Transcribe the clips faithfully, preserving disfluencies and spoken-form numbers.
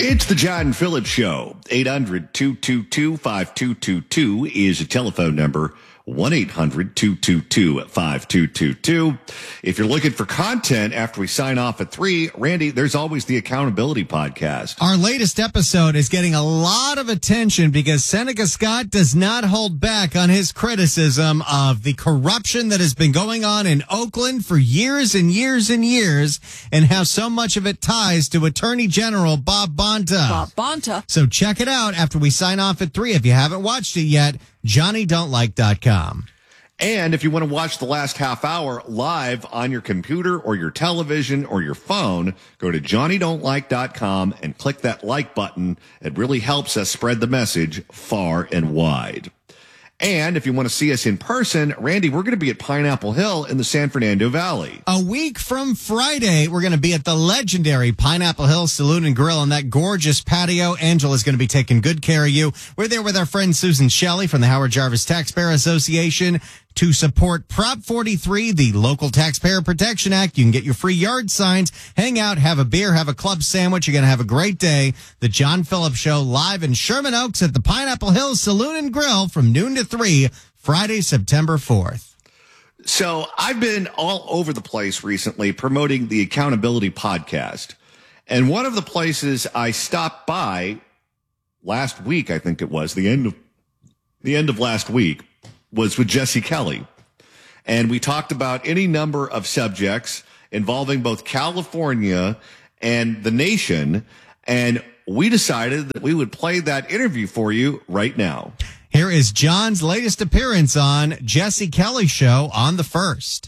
It's the John Phillips Show. eight hundred, two two two, five two two two is a telephone number. one eight hundred, two two two, five two two two. If you're looking for content after we sign off at three, Randy, there's always the Accountability Podcast. Our latest episode is getting a lot of attention because Seneca Scott does not hold back on his criticism of the corruption that has been going on in Oakland for years and years and years, and how so much of it ties to Attorney General Bob Bonta. Bob Bonta. So check it out after we sign off at three. If you haven't watched it yet, Johnny Don't Like dot com. And if you want to watch the last half hour live on your computer or your television or your phone, go to Johnny Don't Like dot com and click that like button. It really helps us spread the message far and wide. And if you want to see us in person, Randy, we're going to be at Pineapple Hill in the San Fernando Valley. A week from Friday, we're going to be at the legendary Pineapple Hill Saloon and Grill on that gorgeous patio. Angela's going to be taking good care of you. We're there with our friend Susan Shelley from the Howard Jarvis Taxpayer Association to support Prop forty-three, the Local Taxpayer Protection Act. You can get your free yard signs, hang out, have a beer, have a club sandwich. You're going to have a great day. The John Phillips Show live in Sherman Oaks at the Pineapple Hill Saloon and Grill from noon to three, Friday, September fourth. So I've been all over the place recently promoting the Accountability Podcast. And one of the places I stopped by last week, I think it was, the end of the end of last week, was with Jesse Kelly. And we talked about any number of subjects involving both California and the nation. And we decided that we would play that interview for you right now. Here is John's latest appearance on Jesse Kelly's show on the first.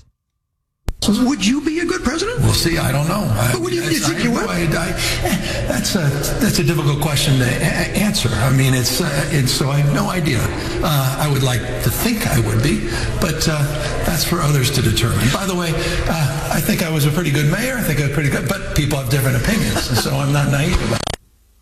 Would you be a good president? We'll see. I don't know. But would you, you think you would? I, I, that's a that's a difficult question to a- answer. I mean, it's uh, it's so I have no idea. Uh, I would like to think I would be, but uh, that's for others to determine. By the way, uh, I think I was a pretty good mayor. I think I was pretty good, but people have different opinions, and so I'm not naive about it.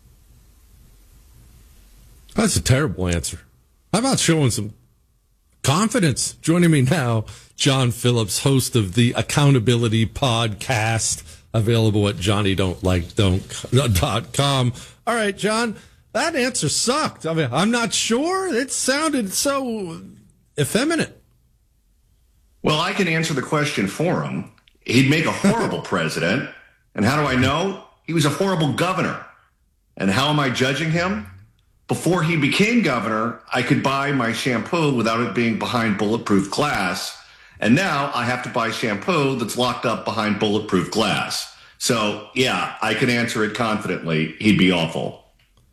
That's a terrible answer. How about showing some confidence? Joining me now, John Phillips, host of the Accountability Podcast, available at Johnny Don't Like dot com. All right, John, that answer sucked. I mean, I'm not sure. It sounded so effeminate. Well, I can answer the question for him. He'd make a horrible president. And how do I know? He was a horrible governor. And how am I judging him? Before he became governor, I could buy my shampoo without it being behind bulletproof glass. And now I have to buy shampoo that's locked up behind bulletproof glass. So, yeah, I can answer it confidently. He'd be awful.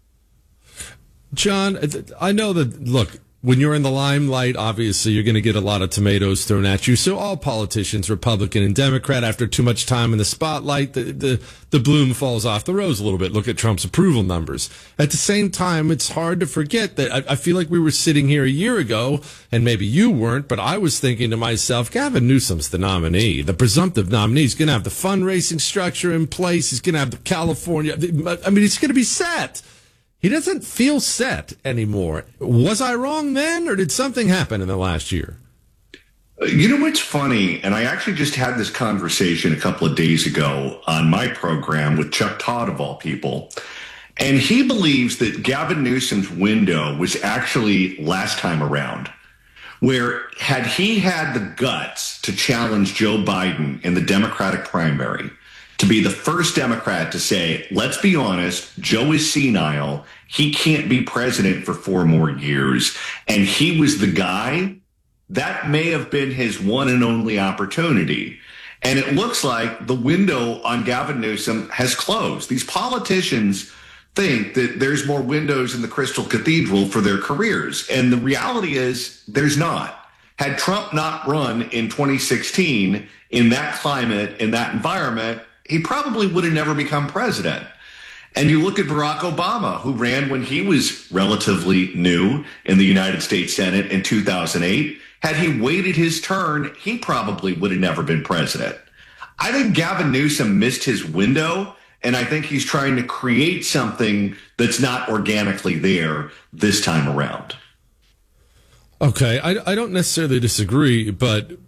John, I know that, look, when you're in the limelight, obviously you're going to get a lot of tomatoes thrown at you. So all politicians, Republican and Democrat, after too much time in the spotlight, the, the, the bloom falls off the rose a little bit. Look at Trump's approval numbers. At the same time, it's hard to forget that I, I feel like we were sitting here a year ago, and maybe you weren't, but I was thinking to myself, Gavin Newsom's the nominee, the presumptive nominee. He's going to have the fundraising structure in place. He's going to have the California. I mean, it's going to be set. He doesn't feel set anymore. Was I wrong then, or did something happen in the last year? You know what's funny? And I actually just had this conversation a couple of days ago on my program with Chuck Todd, of all people. And he believes that Gavin Newsom's window was actually last time around, where had he had the guts to challenge Joe Biden in the Democratic primary, to be the first Democrat to say, let's be honest, Joe is senile. He can't be president for four more years. And he was the guy. That may have been his one and only opportunity. And it looks like the window on Gavin Newsom has closed. These politicians think that there's more windows in the Crystal Cathedral for their careers. And the reality is there's not. Had Trump not run in twenty sixteen in that climate, in that environment, he probably would have never become president. And you look at Barack Obama, who ran when he was relatively new in the United States Senate in two thousand eight. Had he waited his turn, he probably would have never been president. I think Gavin Newsom missed his window, and I think he's trying to create something that's not organically there this time around. Okay, I, I don't necessarily disagree, but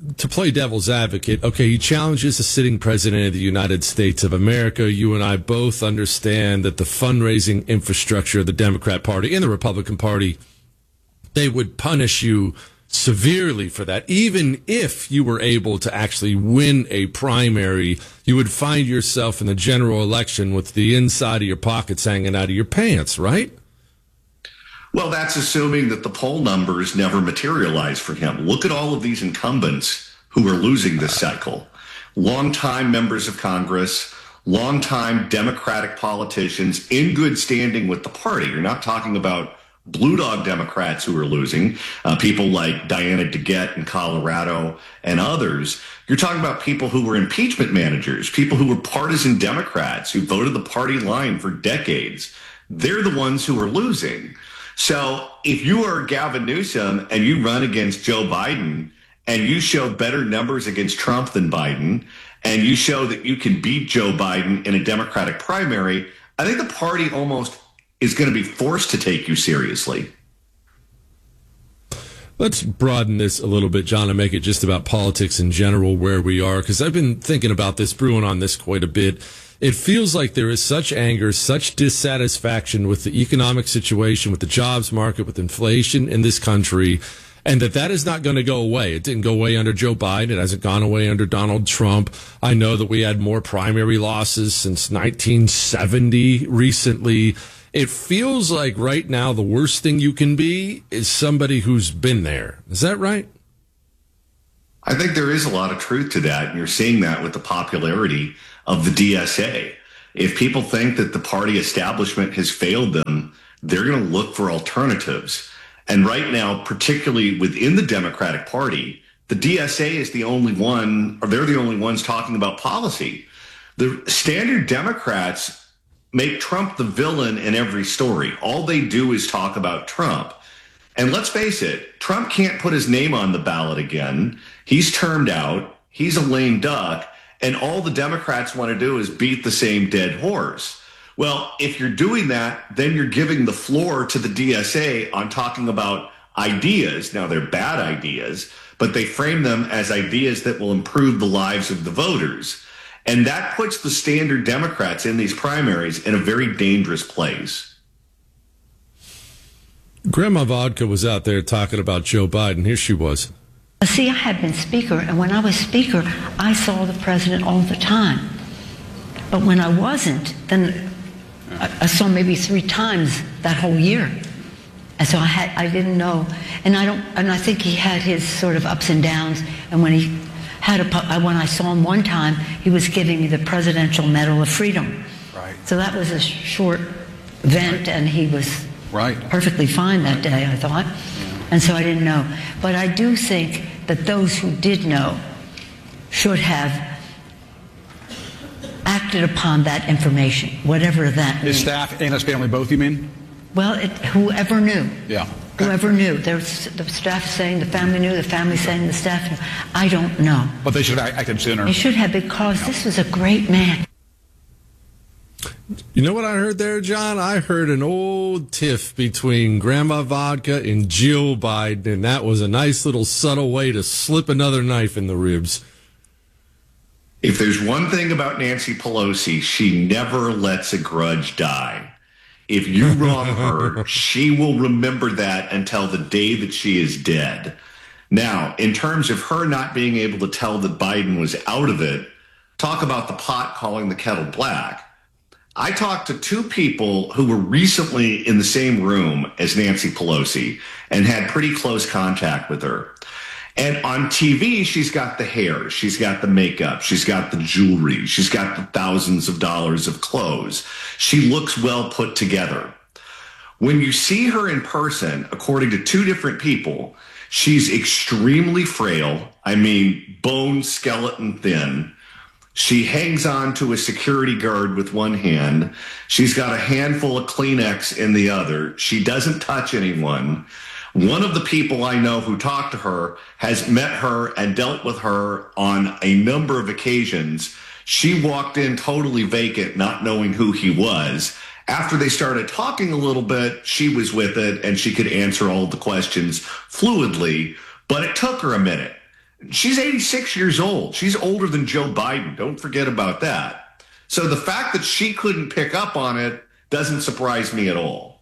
to play devil's advocate, okay, he challenges the sitting president of the United States of America. You and I both understand that the fundraising infrastructure of the Democrat Party and the Republican Party, they would punish you severely for that. Even if you were able to actually win a primary, you would find yourself in the general election with the inside of your pockets hanging out of your pants, right? Well, that's assuming that the poll numbers never materialize for him. Look at all of these incumbents who are losing this cycle. Longtime members of Congress, longtime Democratic politicians in good standing with the party. You're not talking about blue dog Democrats who are losing, uh, people like Diana DeGette in Colorado and others. You're talking about people who were impeachment managers, people who were partisan Democrats who voted the party line for decades. They're the ones who are losing. So if you are Gavin Newsom and you run against Joe Biden and you show better numbers against Trump than Biden, and you show that you can beat Joe Biden in a Democratic primary, I think the party almost is going to be forced to take you seriously. Let's broaden this a little bit, John, and make it just about politics in general, where we are, because I've been thinking about this, brewing on this quite a bit. It feels like there is such anger, such dissatisfaction with the economic situation, with the jobs market, with inflation in this country, and that that is not going to go away. It didn't go away under Joe Biden. It hasn't gone away under Donald Trump. I know that we had more primary losses since nineteen seventy recently. It feels like right now the worst thing you can be is somebody who's been there. Is that right? I think there is a lot of truth to that, and you're seeing that with the popularity of the D S A. If people think that the party establishment has failed them, they're going to look for alternatives. And right now, particularly within the Democratic Party, the D S A is the only one, or they're the only ones talking about policy. The standard Democrats make Trump the villain in every story. All they do is talk about Trump. And let's face it, Trump can't put his name on the ballot again. He's termed out. He's a lame duck. And all the Democrats want to do is beat the same dead horse. Well, if you're doing that, then you're giving the floor to the D S A on talking about ideas. Now, they're bad ideas, but they frame them as ideas that will improve the lives of the voters. And that puts the standard Democrats in these primaries in a very dangerous place. Grandma Vodka was out there talking about Joe Biden. Here she was. See, I had been speaker, and when I was speaker, I saw the president all the time. But when I wasn't, then I, I saw maybe three times that whole year. And so I had, I didn't know, and I don't, and I think he had his sort of ups and downs. And when he had a, when I saw him one time, he was giving me the Presidential Medal of Freedom. Right. So that was a short event, right. And he was right. perfectly fine that day, I thought. Yeah. And so I didn't know. But I do think that those who did know should have acted upon that information, whatever that His means. staff and his family both, you mean? Well, it, whoever knew. Yeah. Whoever knew. There's the staff saying the family knew, the family saying the staff knew. I don't know. But they should have acted sooner. They should have, because no. This was a great man. You know what I heard there, John? I heard an old tiff between Grandma Vodka and Jill Biden, and that was a nice little subtle way to slip another knife in the ribs. If there's one thing about Nancy Pelosi, she never lets a grudge die. If you wrong her, she will remember that until the day that she is dead. Now, in terms of her not being able to tell that Biden was out of it, talk about the pot calling the kettle black. I talked to two people who were recently in the same room as Nancy Pelosi and had pretty close contact with her. And on T V, she's got the hair, she's got the makeup, she's got the jewelry, she's got the thousands of dollars of clothes. She looks well put together. When you see her in person, according to two different people, she's extremely frail. I mean, bone skeleton thin. She hangs on to a security guard with one hand. She's got a handful of Kleenex in the other. She doesn't touch anyone. One of the people I know who talked to her has met her and dealt with her on a number of occasions. She walked in totally vacant, not knowing who he was. After they started talking a little bit, she was with it and she could answer all the questions fluidly, but it took her a minute. She's eighty-six years old. She's older than Joe Biden. Don't forget about that. So the fact that she couldn't pick up on it doesn't surprise me at all.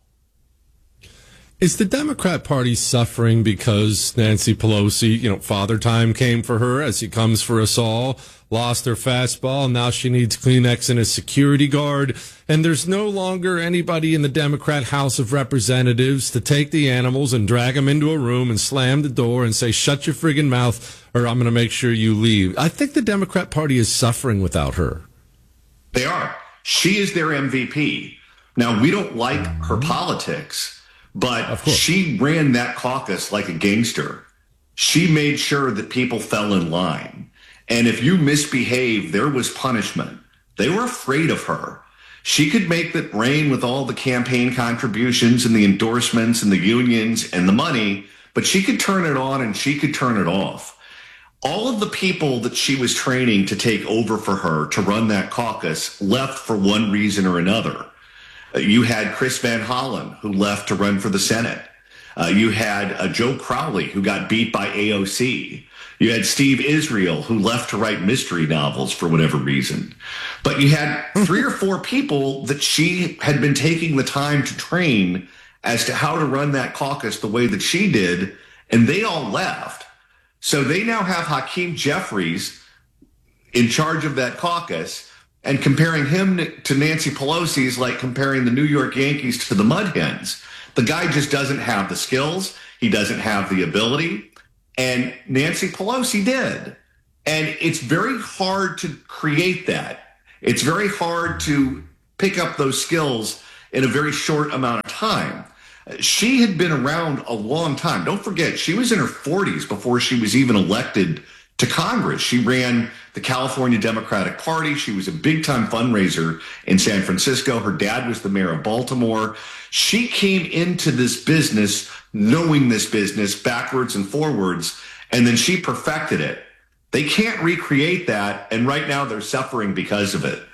Is the Democrat Party suffering because Nancy Pelosi, you know, father time came for her as he comes for us all, lost her fastball, and now she needs Kleenex and a security guard, and there's no longer anybody in the Democrat House of Representatives to take the animals and drag them into a room and slam the door and say, shut your friggin' mouth or I'm going to make sure you leave. I think the Democrat Party is suffering without her. They are. She is their M V P. Now, we don't like her politics, but she ran that caucus like a gangster. She made sure that people fell in line. And if you misbehaved, there was punishment. They were afraid of her. She could make it rain with all the campaign contributions and the endorsements and the unions and the money, but she could turn it on and she could turn it off. All of the people that she was training to take over for her to run that caucus left for one reason or another. You had Chris Van Hollen, who left to run for the Senate. Uh, you had uh, Joe Crowley, who got beat by A O C. You had Steve Israel, who left to write mystery novels for whatever reason. But you had three or four people that she had been taking the time to train as to how to run that caucus the way that she did, and they all left. So they now have Hakeem Jeffries in charge of that caucus, and comparing him to Nancy Pelosi is like comparing the New York Yankees to the Mud Hens. The guy just doesn't have the skills. He doesn't have the ability. And Nancy Pelosi did. And it's very hard to create that. It's very hard to pick up those skills in a very short amount of time. She had been around a long time. Don't forget, she was in her forties before she was even elected to Congress. She ran the California Democratic Party. She was a big-time fundraiser in San Francisco. Her dad was the mayor of Baltimore. She came into this business knowing this business backwards and forwards, and then she perfected it. They can't recreate that, and right now they're suffering because of it.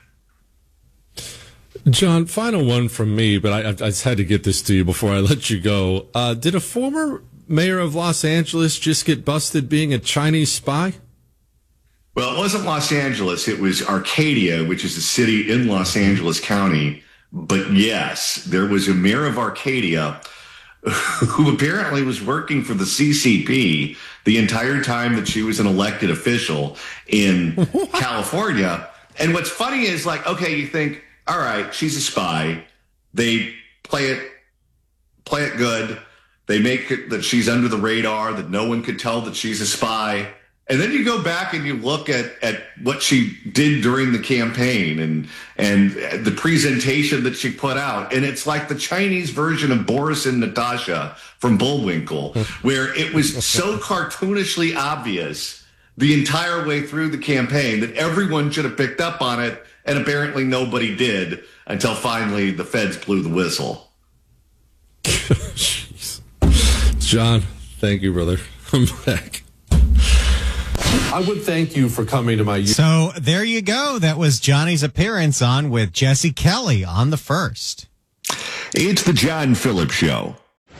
John, final one from me, but I, I just had to get this to you before I let you go. Uh, did a former mayor of Los Angeles just get busted being a Chinese spy? Well, it wasn't Los Angeles. It was Arcadia, which is a city in Los Angeles County. But yes, there was a mayor of Arcadia who apparently was working for the C C P the entire time that she was an elected official in California. And what's funny is, like, okay, you think, all right, she's a spy. They play it, play it good. They make it that she's under the radar, that no one could tell that she's a spy. And then you go back and you look at, at what she did during the campaign and and the presentation that she put out. And it's like the Chinese version of Boris and Natasha from Bullwinkle, where it was so cartoonishly obvious the entire way through the campaign that everyone should have picked up on it. And apparently nobody did until finally the feds blew the whistle. John, thank you, brother. I'm back. I would thank you for coming to my... So there you go. That was Johnny's appearance on with Jesse Kelly on The First. It's the John Phillips Show.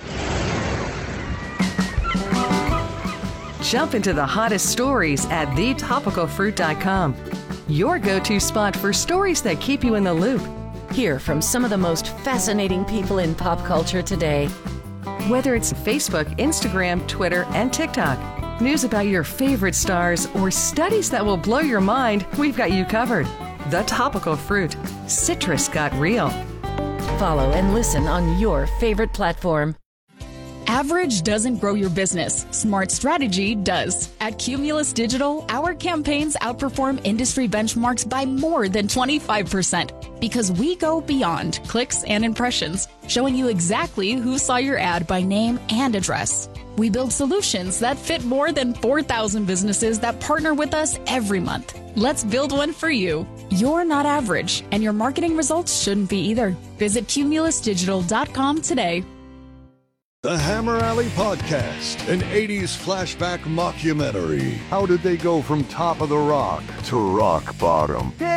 Jump into the hottest stories at the topical fruit dot com. Your go-to spot for stories that keep you in the loop. Hear from some of the most fascinating people in pop culture today. Whether it's Facebook, Instagram, Twitter, and TikTok, news about your favorite stars, or studies that will blow your mind, we've got you covered. The Topical Fruit. Citrus got real. Follow and listen on your favorite platform. Average doesn't grow your business. Smart strategy does. At Cumulus Digital, our campaigns outperform industry benchmarks by more than twenty-five percent because we go beyond clicks and impressions, showing you exactly who saw your ad by name and address. We build solutions that fit more than four thousand businesses that partner with us every month. Let's build one for you. You're not average, and your marketing results shouldn't be either. Visit cumulus digital dot com today. The Hammer Alley Podcast, an eighties flashback mockumentary. How did they go from top of the rock to rock bottom?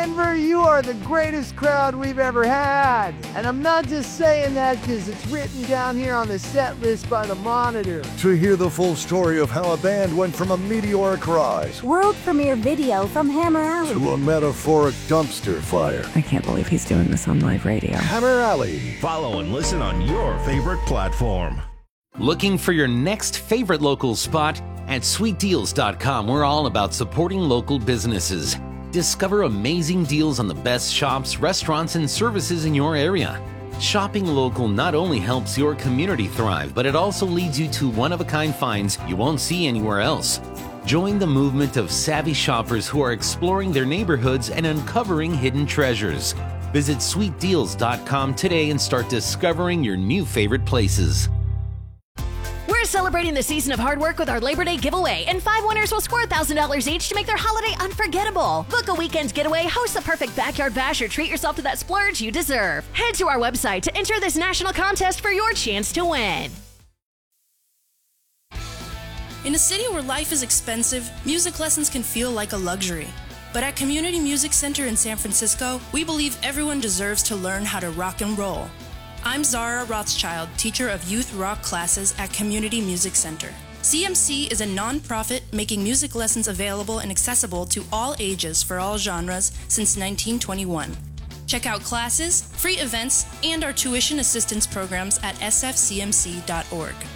Denver, you are the greatest crowd we've ever had. And I'm not just saying that because it's written down here on the set list by the Monitor. To hear the full story of how a band went from a meteoric rise, world premiere video from Hammer Alley, to a metaphoric dumpster fire. I can't believe he's doing this on live radio. Hammer Alley. Follow and listen on your favorite platform. Looking for your next favorite local spot? At sweet deals dot com, we're all about supporting local businesses. Discover amazing deals on the best shops, restaurants, and services in your area. Shopping local not only helps your community thrive, but it also leads you to one-of-a-kind finds you won't see anywhere else. Join the movement of savvy shoppers who are exploring their neighborhoods and uncovering hidden treasures. Visit sweet deals dot com today and start discovering your new favorite places. We're celebrating the season of hard work with our Labor Day giveaway, and five winners will score one thousand dollars each to make their holiday unforgettable. Book a weekend getaway, host the perfect backyard bash, or treat yourself to that splurge you deserve. Head to our website to enter this national contest for your chance to win. In a city where life is expensive, music lessons can feel like a luxury. But at Community Music Center in San Francisco, we believe everyone deserves to learn how to rock and roll. I'm Zara Rothschild, teacher of youth rock classes at Community Music Center. C M C is a nonprofit making music lessons available and accessible to all ages for all genres since nineteen twenty-one. Check out classes, free events, and our tuition assistance programs at s f c m c dot org.